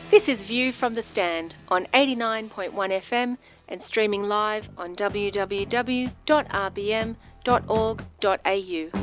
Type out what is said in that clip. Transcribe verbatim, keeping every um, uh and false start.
This is View from the Stand on eighty-nine point one F M and streaming live on w w w dot r b m dot org dot a u.